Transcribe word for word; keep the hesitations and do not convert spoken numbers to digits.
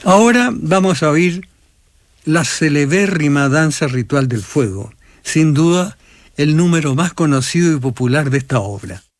Ahora vamos a oír la celebérrima danza ritual del fuego, sin duda el número más conocido y popular de esta obra.